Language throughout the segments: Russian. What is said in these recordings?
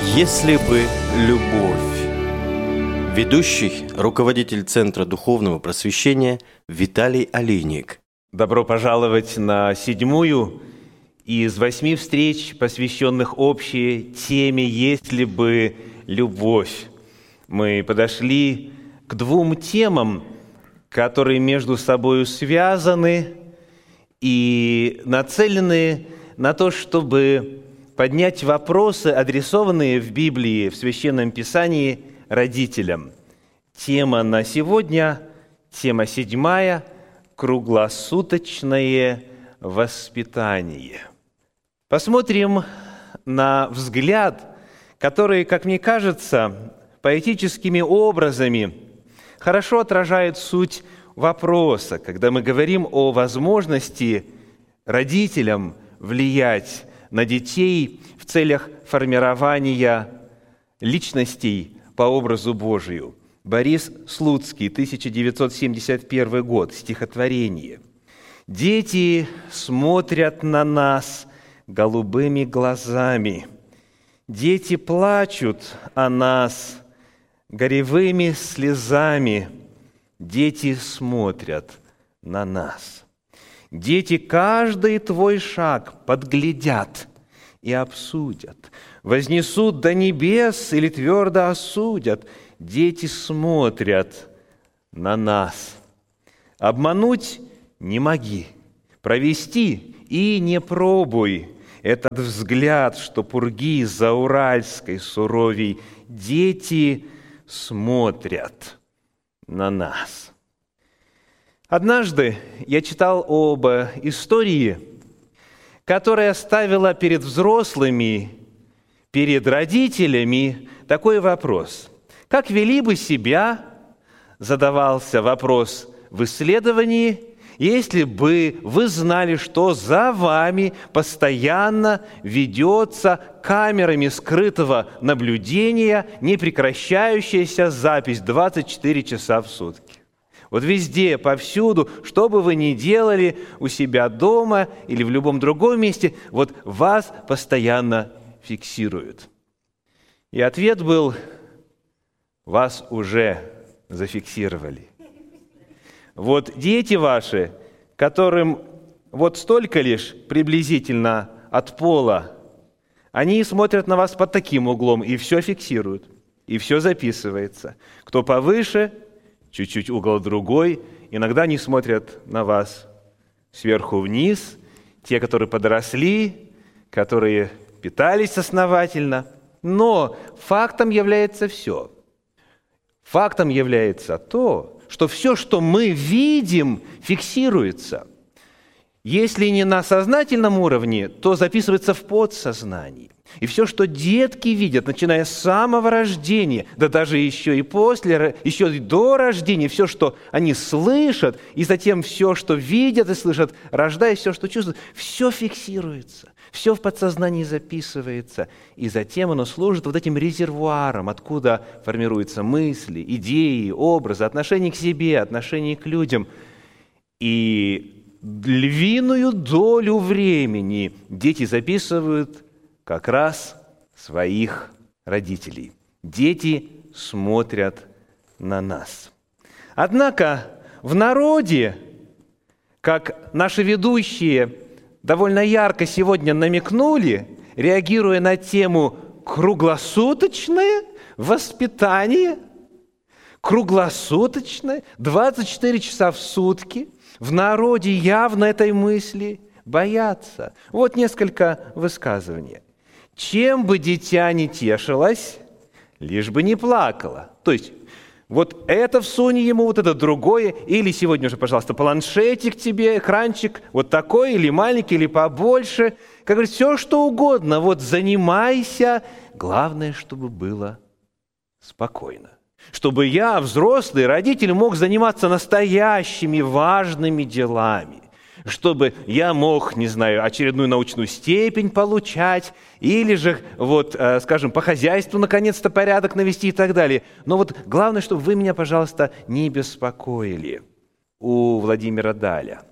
Если бы любовь. Ведущий, руководитель Центра духовного просвещения Виталий Олейник. Добро пожаловать на 7-ю из 8 встреч, посвященных общей теме «Если бы любовь». Мы подошли к 2 темам, которые между собой связаны и нацелены на то, чтобы поднять вопросы, адресованные в Библии, в Священном Писании родителям. Тема на сегодня, тема 7, круглосуточное воспитание. Посмотрим на взгляд, который, как мне кажется, поэтическими образами хорошо отражает суть вопроса, когда мы говорим о возможности родителям влиять на детей в целях формирования личностей по образу Божию. Борис Слуцкий, 1971 год, стихотворение. «Дети смотрят на нас голубыми глазами, дети плачут о нас горевыми слезами, дети смотрят на нас». Дети каждый твой шаг подглядят и обсудят, вознесут до небес или твердо осудят. Дети смотрят на нас. Обмануть не моги, провести и не пробуй этот взгляд, что пурги зауральской суровей. Дети смотрят на нас. Однажды я читал об истории, которая ставила перед взрослыми, перед родителями такой вопрос. Как вели бы себя, задавался вопрос в исследовании, если бы вы знали, что за вами постоянно ведется камерами скрытого наблюдения непрекращающаяся запись 24 часа в сутки. Вот везде, повсюду, что бы вы ни делали у себя дома или в любом другом месте, вот вас постоянно фиксируют. И ответ был: вас уже зафиксировали. Вот дети ваши, которым вот столько лишь приблизительно от пола, они смотрят на вас под таким углом и все фиксируют, и все записывается. Кто повыше, чуть-чуть угол другой. Иногда они смотрят на вас сверху вниз. Те, которые подросли, которые питались основательно. Но фактом является все. Фактом является то, что все, что мы видим, фиксируется. Если не на сознательном уровне, то записывается в подсознании. И все, что детки видят, начиная с самого рождения, да даже еще и после, еще и до рождения, все, что они слышат, и затем все, что видят и слышат, рождаясь, все, что чувствуют, все фиксируется, все в подсознании записывается, и затем оно служит вот этим резервуаром, откуда формируются мысли, идеи, образы, отношение к себе, отношение к людям. И львиную долю времени дети записывают как раз своих родителей. Дети смотрят на нас. Однако в народе, как наши ведущие довольно ярко сегодня намекнули, реагируя на тему «круглосуточное воспитание», круглосуточное, 24 часа в сутки, в народе явно этой мысли боятся. Вот несколько высказываний. Чем бы дитя не тешилось, лишь бы не плакало. То есть, вот это всунь ему, вот это другое, или сегодня уже, пожалуйста, планшетик тебе, экранчик, вот такой, или маленький, или побольше. Как говорится, все что угодно, вот занимайся. Главное, чтобы было спокойно. Чтобы я, взрослый родитель, мог заниматься настоящими важными делами. Чтобы я мог, не знаю, очередную научную степень получать, или же, вот, скажем, по хозяйству наконец-то порядок навести и так далее. Но вот главное, чтобы вы меня, пожалуйста, не беспокоили. У Владимира Даля.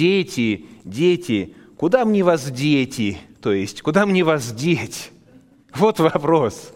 Дети, куда мне вас дети? То есть, куда мне вас деть? Вот вопрос.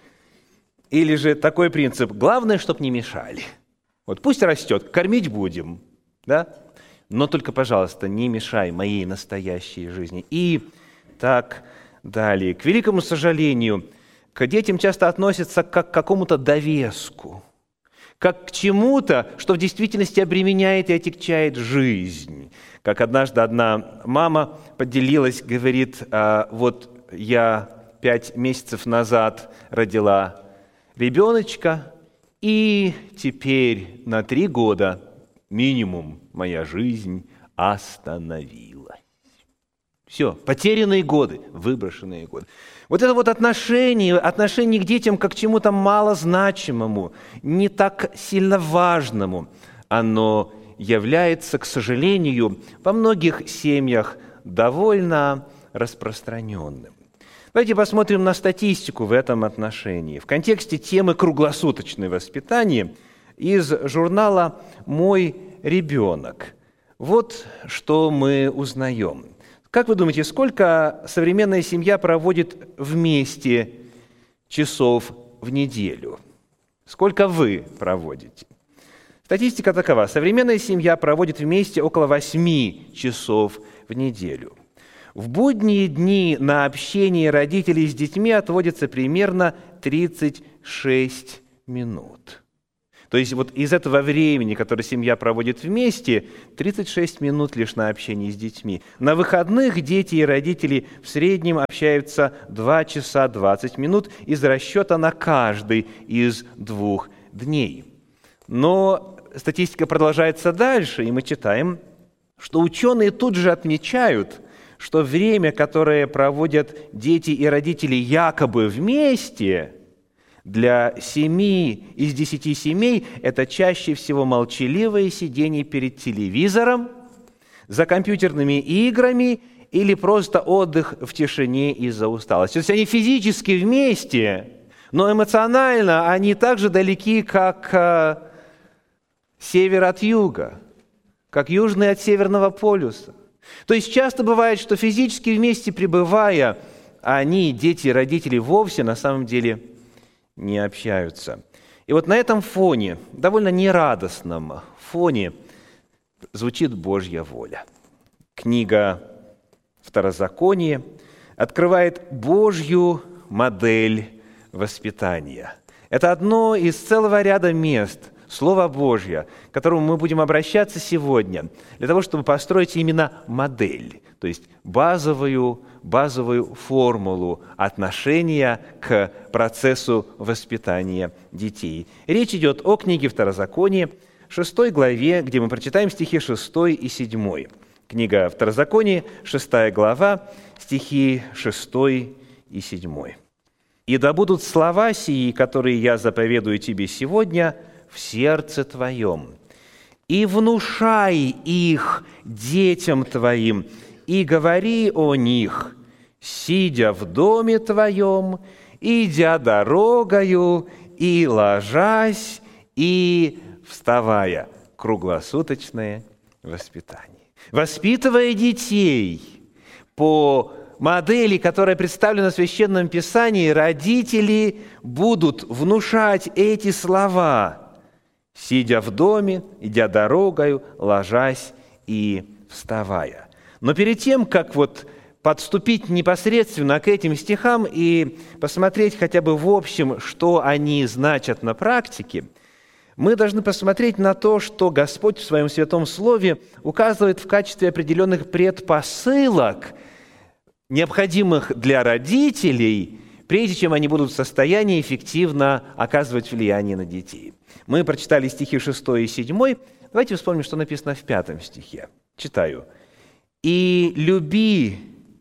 Или же такой принцип: главное, чтобы не мешали. Вот пусть растет, кормить будем, да? Но только, пожалуйста, не мешай моей настоящей жизни. И так далее. К великому сожалению, к детям часто относятся как к какому-то довеску, как к чему-то, что в действительности обременяет и отягчает жизнь. Как однажды одна мама поделилась, говорит: вот я 5 месяцев назад родила ребеночка, и теперь на 3 года минимум моя жизнь остановилась. Все, потерянные годы, выброшенные годы. Вот это вот отношение к детям как к чему-то малозначимому, не так сильно важному, оно является, к сожалению, во многих семьях довольно распространенным. Давайте посмотрим на статистику в этом отношении. В контексте темы «Круглосуточное воспитание» из журнала «Мой ребенок». Вот что мы узнаем. Как вы думаете, сколько современная семья проводит вместе часов в неделю? Сколько вы проводите? Статистика такова. Современная семья проводит вместе около 8 часов в неделю. В будние дни на общение родителей с детьми отводится примерно 36 минут. То есть вот из этого времени, которое семья проводит вместе, 36 минут лишь на общение с детьми. На выходных дети и родители в среднем общаются 2 часа 20 минут из расчета на каждый из 2 дней. Но статистика продолжается дальше, и мы читаем, что ученые тут же отмечают, что время, которое проводят дети и родители якобы вместе, для 7 из 10 семей это чаще всего молчаливое сидение перед телевизором, за компьютерными играми или просто отдых в тишине из-за усталости. То есть они физически вместе, но эмоционально они так же далеки, как север от юга, как южный от северного полюса. То есть часто бывает, что физически вместе пребывая, они, дети и родители, вовсе на самом деле не общаются. И вот на этом фоне, довольно нерадостном фоне, звучит Божья воля. Книга Второзаконие открывает Божью модель воспитания. Это одно из целого ряда мест, Слово Божье, к которому мы будем обращаться сегодня, для того, чтобы построить именно модель, то есть базовую формулу отношения к процессу воспитания детей. Речь идет о книге Второзаконие, 6 главе, где мы прочитаем стихи 6 и 7. Книга Второзаконие, 6 глава, стихи 6 и 7. «И да будут слова сии, которые я заповедую тебе сегодня, в сердце твоем, и внушай их детям твоим, и говори о них, сидя в доме твоем, идя дорогою, и ложась, и вставая». Круглосуточное воспитание. Воспитывая детей по модели, которая представлена в Священном Писании, родители будут внушать эти слова, сидя в доме, идя дорогою, ложась и вставая. Но перед тем, как подступить непосредственно к этим стихам и посмотреть хотя бы в общем, что они значат на практике, мы должны посмотреть на то, что Господь в Своем Святом Слове указывает в качестве определенных предпосылок, необходимых для родителей, прежде чем они будут в состоянии эффективно оказывать влияние на детей. Мы прочитали стихи 6 и 7. Давайте вспомним, что написано в 5 стихе. Читаю. «И люби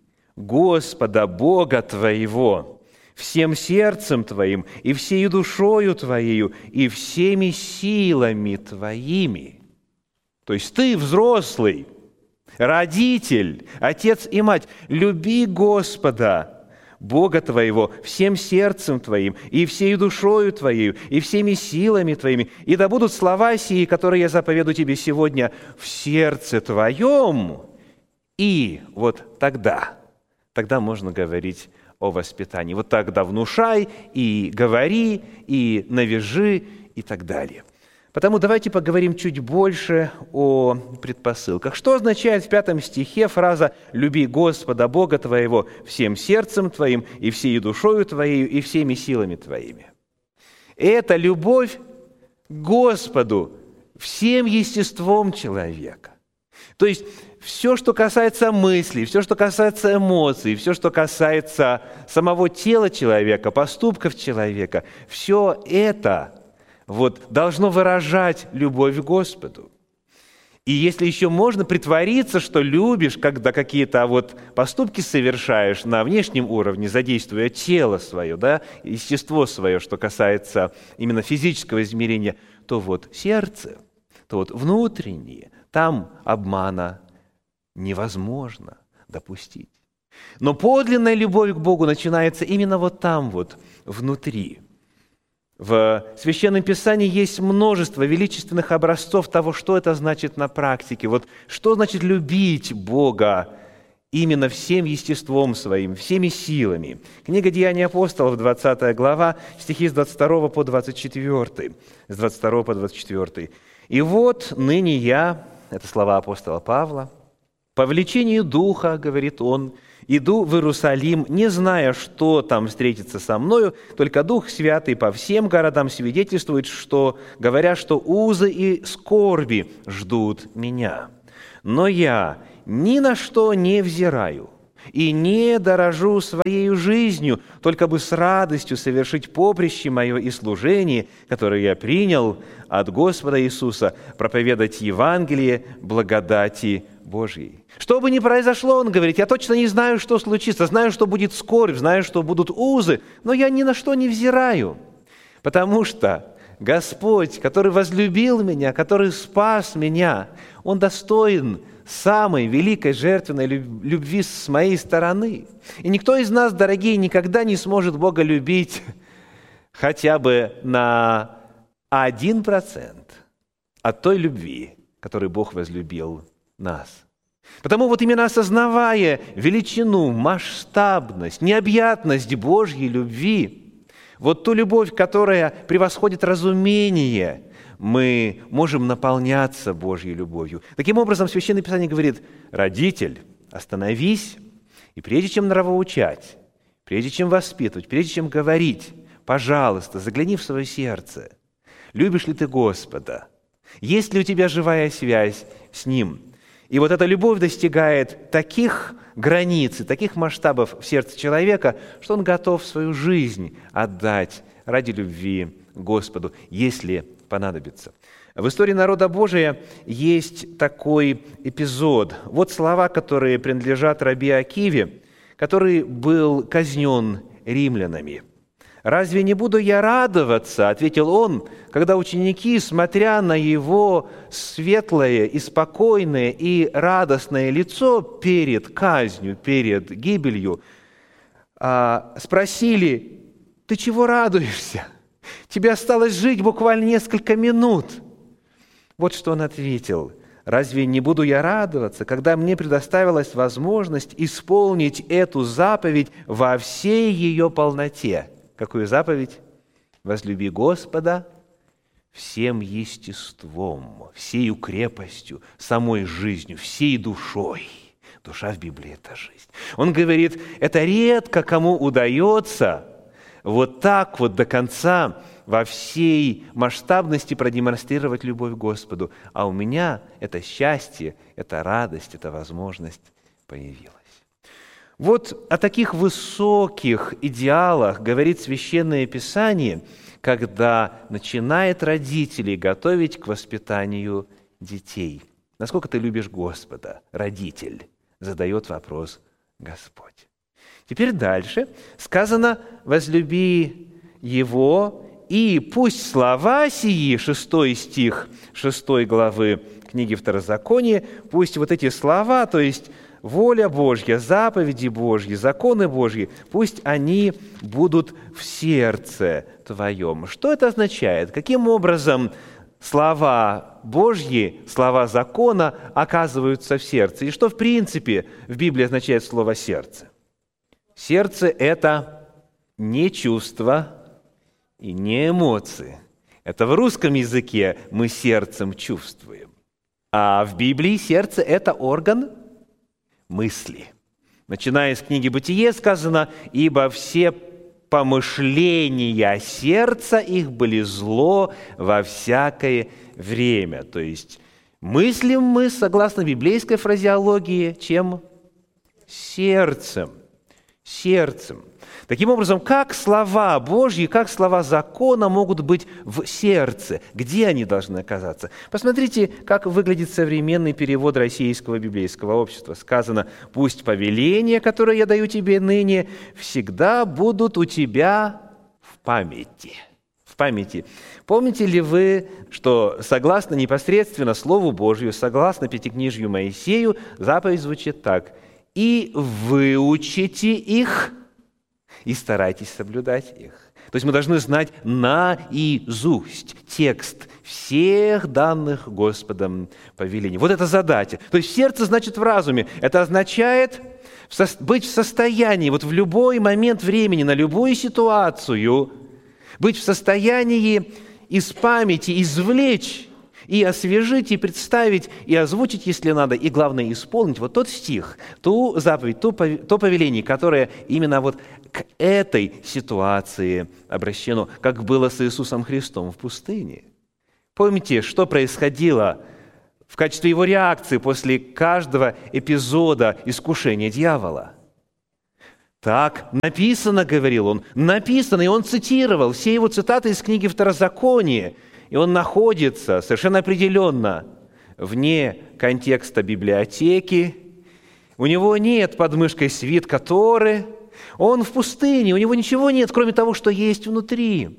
Господа Бога твоего всем сердцем твоим, и всею душою твоею, и всеми силами твоими». То есть ты, взрослый, родитель, отец и мать, люби Господа Бога твоего всем сердцем твоим, и всею душою твоею, и всеми силами твоими, и да будут слова сии, которые я заповедую тебе сегодня, в сердце твоем, и вот тогда можно говорить о воспитании. Вот тогда внушай и говори, и навяжи, и так далее. Потому давайте поговорим чуть больше о предпосылках. Что означает в 5 стихе фраза «люби Господа Бога твоего всем сердцем твоим, и всей душою твоею, и всеми силами твоими»? Это любовь к Господу всем естеством человека. То есть все, что касается мыслей, все, что касается эмоций, все, что касается самого тела человека, поступков человека, все это должно выражать любовь к Господу. И если еще можно притвориться, что любишь, когда какие-то поступки совершаешь на внешнем уровне, задействуя тело свое, естество свое, что касается именно физического измерения, то сердце, то внутреннее, там обмана невозможно допустить. Но подлинная любовь к Богу начинается именно там, внутри. В Священном Писании есть множество величественных образцов того, что это значит на практике. Что значит любить Бога именно всем естеством своим, всеми силами. Книга «Деяния апостолов», 20 глава, стихи с 22 по 24. С 22 по 24. «И ныне я», это слова апостола Павла, «по влечению Духа, — говорит он, — иду в Иерусалим, не зная, что там встретится со мною, только Дух Святый по всем городам свидетельствует, говоря, что узы и скорби ждут меня. Но я ни на что не взираю и не дорожу своей жизнью, только бы с радостью совершить поприще мое и служение, которое я принял от Господа Иисуса, проповедать Евангелие благодати Божьей». Что бы ни произошло, он говорит, я точно не знаю, что случится, знаю, что будет скорбь, знаю, что будут узы, но я ни на что не взираю, потому что Господь, который возлюбил меня, который спас меня, Он достоин самой великой жертвенной любви с моей стороны. И никто из нас, дорогие, никогда не сможет Бога любить хотя бы на 1% от той любви, которой Бог возлюбил нас. Потому именно осознавая величину, масштабность, необъятность Божьей любви, ту любовь, которая превосходит разумение, мы можем наполняться Божьей любовью. Таким образом, Священное Писание говорит: родитель, остановись, и прежде чем нравоучать, прежде чем воспитывать, прежде чем говорить, пожалуйста, загляни в свое сердце. Любишь ли ты Господа? Есть ли у тебя живая связь с Ним? И эта любовь достигает таких границ и таких масштабов в сердце человека, что он готов свою жизнь отдать ради любви к Господу, если понадобится. В истории народа Божия есть такой эпизод. Слова, которые принадлежат раби Акиве, который был казнен римлянами. «Разве не буду я радоваться, — ответил он, — когда ученики, смотря на его светлое и спокойное и радостное лицо перед казнью, перед гибелью, спросили: ты чего радуешься? Тебе осталось жить буквально несколько минут». Что он ответил: «Разве не буду я радоваться, когда мне предоставилась возможность исполнить эту заповедь во всей ее полноте?» Какую заповедь? «Возлюби Господа всем естеством, всею крепостью, самой жизнью, всей душой». Душа в Библии – это жизнь. Он говорит, это редко кому удается так до конца во всей масштабности продемонстрировать любовь к Господу. А у меня это счастье, это радость, эта возможность появилась. О таких высоких идеалах говорит Священное Писание, когда начинает родителей готовить к воспитанию детей. Насколько ты любишь Господа, родитель? Задает вопрос Господь. Теперь дальше сказано: возлюби Его, и пусть слова сии, 6 стих 6 главы книги Второзакония, пусть эти слова, то есть воля Божья, заповеди Божьи, законы Божьи, пусть они будут в сердце твоем. Что это означает? Каким образом слова Божьи, слова закона оказываются в сердце? И что, в принципе, в Библии означает слово «сердце»? Сердце – это не чувство и не эмоции. Это в русском языке мы сердцем чувствуем. А в Библии сердце – это орган мысли. Начиная с книги «Бытие» сказано: «Ибо все помышления сердца их были зло во всякое время». То есть мыслим мы, согласно библейской фразеологии, чем? Сердцем. Сердцем. Таким образом, как слова Божьи, как слова закона могут быть в сердце? Где они должны оказаться? Посмотрите, как выглядит современный перевод Российского библейского общества. Сказано: «Пусть повеления, которые я даю тебе ныне, всегда будут у тебя в памяти». В памяти. Помните ли вы, что согласно непосредственно Слову Божью, согласно Пятикнижью Моисею, заповедь звучит так: «И выучите их, и старайтесь соблюдать их». То есть мы должны знать наизусть текст всех данных Господом повелений. Вот это задача. То есть сердце значит в разуме. Это означает быть в состоянии вот в любой момент времени, на любую ситуацию, быть в состоянии из памяти извлечь и освежить, и представить, и озвучить, если надо, и, главное, исполнить вот тот стих, ту заповедь, то повеление, которое именно вот к этой ситуации обращено, как было с Иисусом Христом в пустыне. Помните, что происходило в качестве его реакции после каждого эпизода искушения дьявола? «Так написано, — говорил он, — написано», и он цитировал все его цитаты из книги Второзакония, и он находится совершенно определенно вне контекста библиотеки. У него нет под мышкой свитка Торы. Он в пустыне, у него ничего нет, кроме того, что есть внутри.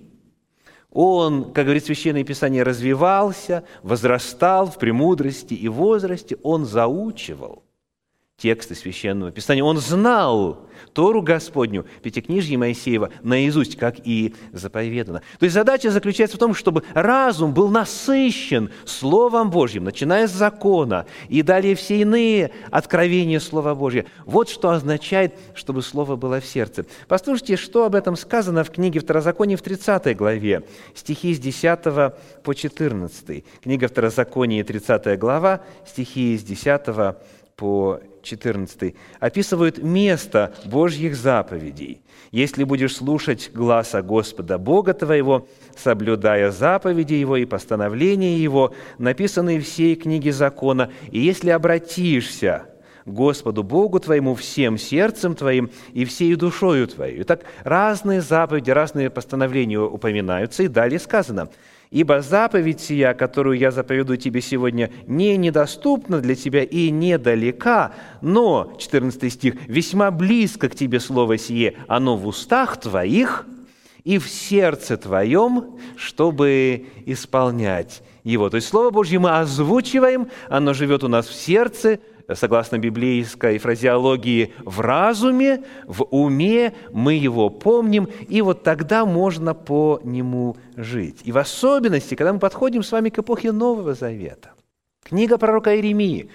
Он, как говорит Священное Писание, развивался, возрастал в премудрости и возрасте. Он заучивал тексты Священного Писания. Он знал Тору Господню, Пятикнижье Моисеева, наизусть, как и заповедано. То есть задача заключается в том, чтобы разум был насыщен Словом Божьим, начиная с закона и далее все иные откровения Слова Божьего. Вот что означает, чтобы Слово было в сердце. Послушайте, что об этом сказано в книге Второзакония в 30 главе, стихи с 10 по 14. Книга Второзакония, 30 глава, стихи с 10 по 14, описывают место Божьих заповедей. «Если будешь слушать гласа Господа Бога твоего, соблюдая заповеди Его и постановления Его, написанные в всей книге закона, и если обратишься к Господу Богу твоему всем сердцем твоим и всей душою твоей». Итак, разные заповеди, разные постановления упоминаются, и далее сказано: «Ибо заповедь сия, которую я заповедую тебе сегодня, не недоступна для тебя и недалека, но, 14 стих, весьма близко к тебе слово сие, оно в устах твоих и в сердце твоем, чтобы исполнять его». То есть Слово Божье мы озвучиваем, оно живет у нас в сердце, согласно библейской фразеологии, в разуме, в уме, мы его помним, и вот тогда можно по нему жить. И в особенности, когда мы подходим с вами к эпохе Нового Завета. Книга пророка Иеремии,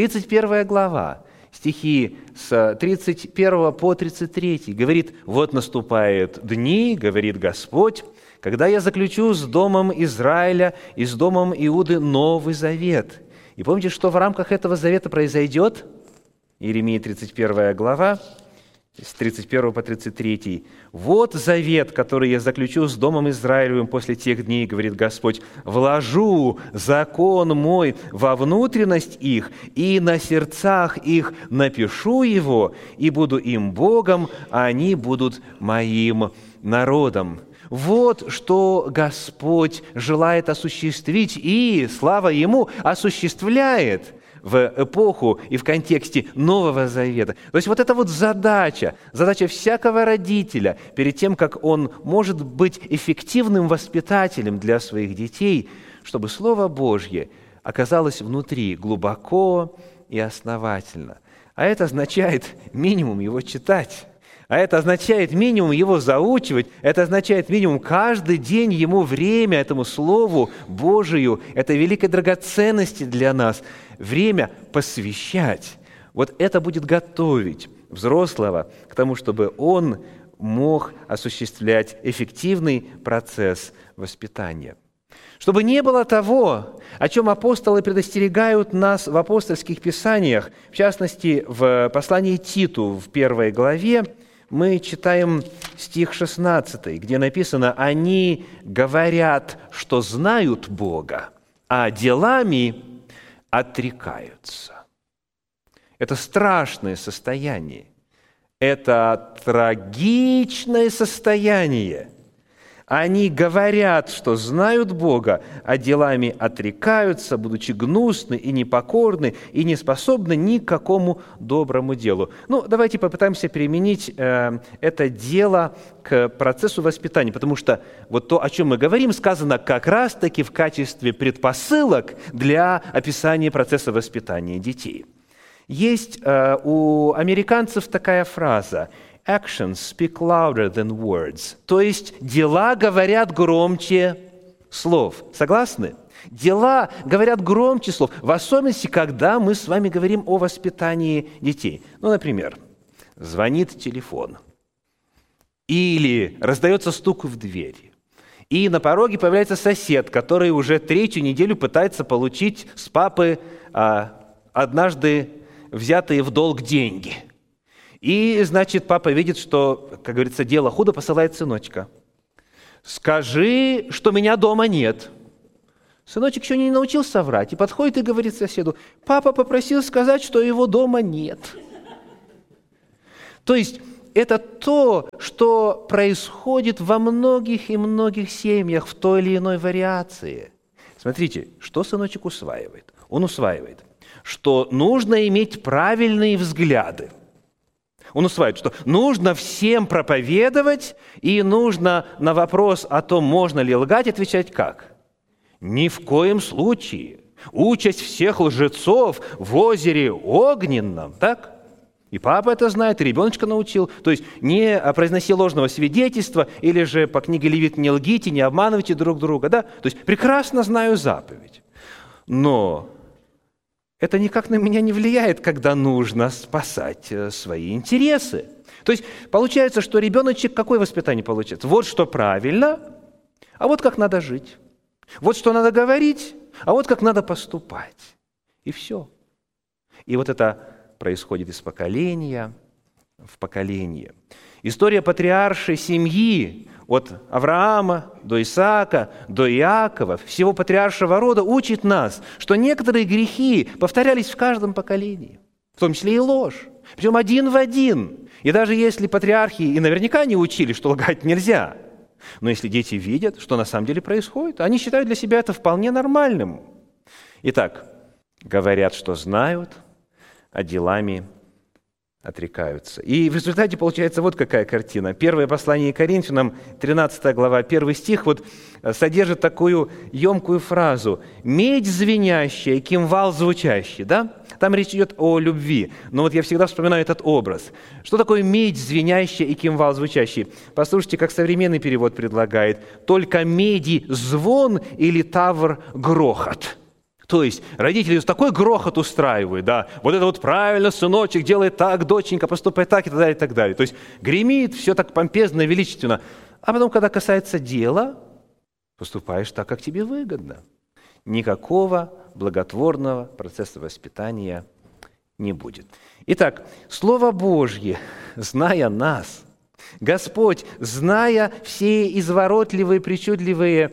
31 глава, стихи с 31 по 33, говорит: «Вот наступают дни, говорит Господь, когда я заключу с домом Израиля и с домом Иуды Новый Завет». И помните, что в рамках этого завета произойдет? Иеремия, 31 глава, с 31 по 33. «Вот завет, который я заключу с домом Израилевым после тех дней, говорит Господь, вложу закон мой во внутренность их, и на сердцах их напишу его, и буду им Богом, а они будут моим народом». Вот что Господь желает осуществить, и, слава Ему, осуществляет в эпоху и в контексте Нового Завета. То есть вот это вот задача всякого родителя перед тем, как он может быть эффективным воспитателем для своих детей, чтобы Слово Божье оказалось внутри глубоко и основательно. А это означает минимум его читать. А это означает минимум его заучивать, это означает минимум каждый день ему время этому Слову Божию, это великой драгоценности для нас, время посвящать. Вот это будет готовить взрослого к тому, чтобы он мог осуществлять эффективный процесс воспитания. Чтобы не было того, о чем апостолы предостерегают нас в апостольских писаниях, в частности, в послании Титу в 1 главе, мы читаем стих 16, где написано: «Они говорят, что знают Бога, а делами отрекаются». Это страшное состояние. Это трагичное состояние. Они говорят, что знают Бога, а делами отрекаются, будучи гнусны и непокорны, и не способны ни к какому доброму делу. Давайте попытаемся применить это дело к процессу воспитания, потому что вот то, о чем мы говорим, сказано как раз-таки в качестве предпосылок для описания процесса воспитания детей. Есть у американцев такая фраза: «Actions speak louder than words», то есть дела говорят громче слов. Согласны? Дела говорят громче слов, в особенности, когда мы с вами говорим о воспитании детей. Например, звонит телефон, или раздается стук в дверь, и на пороге появляется сосед, который уже 3-ю неделю пытается получить с папы однажды взятые в долг деньги. И, значит, папа видит, что, как говорится, дело худо, посылает сыночка. «Скажи, что меня дома нет». Сыночек еще не научился врать, и подходит и говорит соседу: «Папа попросил сказать, что его дома нет». То есть это то, что происходит во многих и многих семьях в той или иной вариации. Смотрите, что сыночек усваивает? Он усваивает, что нужно иметь правильные взгляды. Он усваивает, что нужно всем проповедовать, и нужно на вопрос о том, можно ли лгать, отвечать как? Ни в коем случае. Участь всех лжецов в озере огненном, так? И папа это знает, и ребеночка научил. То есть не произноси ложного свидетельства, или же по книге Левит не лгите, не обманывайте друг друга. Да? То есть прекрасно знаю заповедь. Но это никак на меня не влияет, когда нужно спасать свои интересы. То есть получается, что ребеночек какое воспитание получает? Вот что правильно, а вот как надо жить. Вот что надо говорить, а вот как надо поступать. И все. И вот это происходит из поколения в поколение. История патриаршей семьи от Авраама до Исаака, до Иакова, всего патриаршего рода учит нас, что некоторые грехи повторялись в каждом поколении, в том числе и ложь, причем один в один. И даже если патриархи и наверняка не учили, что лгать нельзя, но если дети видят, что на самом деле происходит, они считают для себя это вполне нормальным. Итак, говорят, что знают, а делами отрекаются. И в результате получается вот какая картина. Первое послание Коринфянам, 13 глава, 1 стих, содержит такую емкую фразу: «Медь звенящая, кимвал звучащий». Да? Там речь идет о любви. Но я всегда вспоминаю этот образ. Что такое медь звенящая и кимвал звучащий? Послушайте, как современный перевод предлагает: «Только меди звон или тавр грохот». То есть родители такой грохот устраивают, да, вот это вот правильно, сыночек, делай так, доченька, поступай так и так далее, и так далее. То есть гремит, все так помпезно, величественно. А потом, когда касается дела, поступаешь так, как тебе выгодно. Никакого благотворного процесса воспитания не будет. Итак, Слово Божье, зная нас, Господь, зная все изворотливые, причудливые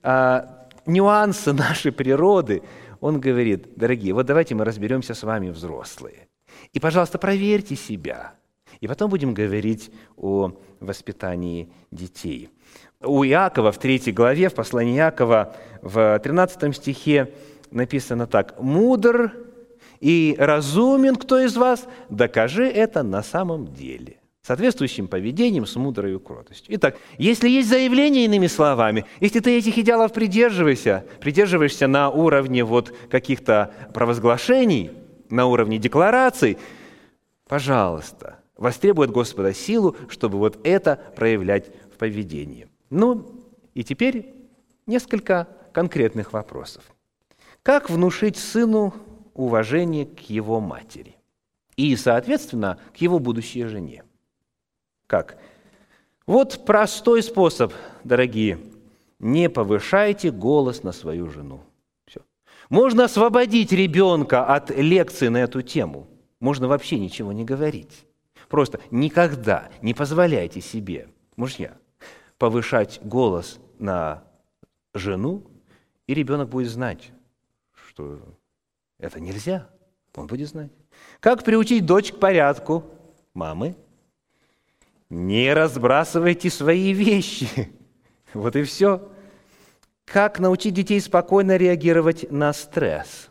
нюансы нашей природы, Он говорит: дорогие, вот давайте мы разберемся с вами, взрослые. И, пожалуйста, проверьте себя. И потом будем говорить о воспитании детей. У Иакова в 3 главе, в послании Иакова, в 13 стихе написано так: «Мудр и разумен кто из вас? Докажи это на самом деле». Соответствующим поведением, с мудрой кротостью. Итак, если есть заявление, иными словами, если ты этих идеалов придерживаешься на уровне каких-то провозглашений, на уровне деклараций, пожалуйста, востребуй от Господа силу, чтобы это проявлять в поведении. И теперь несколько конкретных вопросов. Как внушить сыну уважение к его матери? и, соответственно, к его будущей жене. Как? Вот простой способ, дорогие. Не повышайте голос на свою жену. Все. Можно освободить ребенка от лекции на эту тему. Можно вообще ничего не говорить. Просто никогда не позволяйте себе, мужья, повышать голос на жену, и ребенок будет знать, что это нельзя. Он будет знать. Как приучить дочь к порядку? Мамы, не разбрасывайте свои вещи. Вот и все. Как научить детей спокойно реагировать на стресс?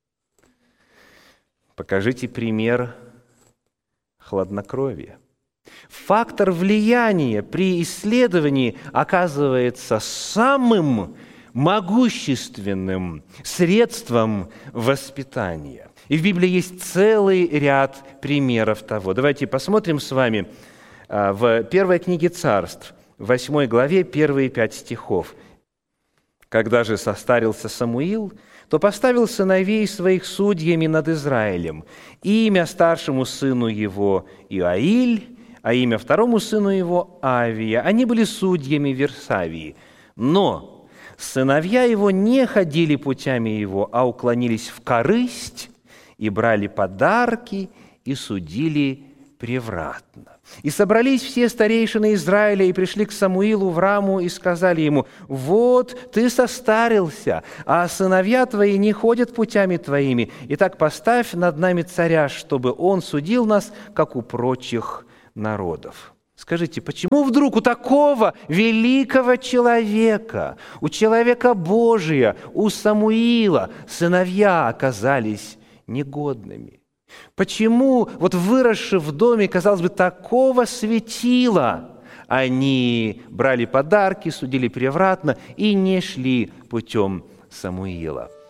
Покажите пример хладнокровия. Фактор влияния при исследовании оказывается самым могущественным средством воспитания. И в Библии есть целый ряд примеров того. Давайте посмотрим с вами в первой книге Царств, 8 главе, первые 5 стихов. «Когда же состарился Самуил, то поставил сыновей своих судьями над Израилем, имя старшему сыну его Иоиль, а имя второму сыну его Авия. Они были судьями в Версавии. Но сыновья его не ходили путями его, а уклонились в корысть и брали подарки и судили превратно. И собрались все старейшины Израиля и пришли к Самуилу в Раму и сказали ему: вот ты состарился, а сыновья твои не ходят путями твоими. Итак, поставь над нами царя, чтобы он судил нас, как у прочих народов». Скажите, почему вдруг у такого великого человека, у человека Божия, у Самуила сыновья оказались негодными? Почему, вот выросши в доме, казалось бы, такого светила, они брали подарки, судили превратно и не шли путем Самуила?